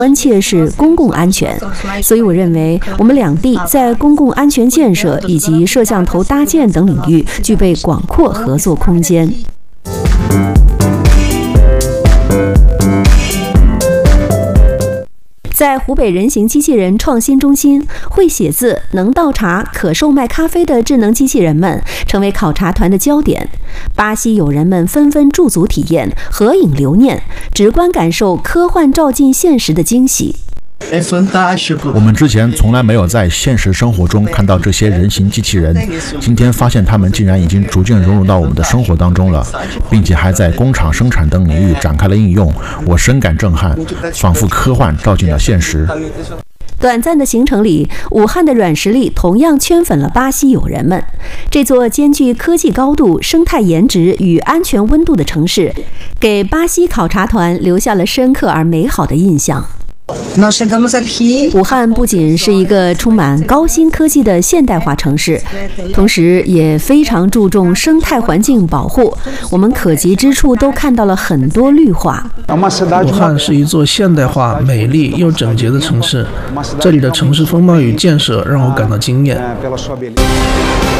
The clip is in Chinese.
关切是公共安全，所以我认为我们两地在公共安全建设以及摄像头搭建等领域具备广阔合作空间。在湖北人形机器人创新中心，会写字、能倒茶、可售卖咖啡的智能机器人们成为考察团的焦点。巴西友人们纷纷驻足体验，合影留念，直观感受科幻照进现实的惊喜。 我们之前从来没有在现实生活中看到这些人形机器人，今天发现它们竟然已经逐渐融入到我们的生活当中了，并且还在工厂生产等领域展开了应用，我深感震撼，仿佛科幻照进了现实。 短暂的行程里，武汉的软实力同样圈粉了巴西友人们。这座兼具科技高度、生态颜值与安全温度的城市，给巴西考察团留下了深刻而美好的印象。武汉不仅是一个充满高新科技的现代化城市，同时也非常注重生态环境保护。我们可及之处都看到了很多绿化。 武汉是一座现代化、美丽又整洁的城市，这里的城市风貌与建设让我感到惊艳。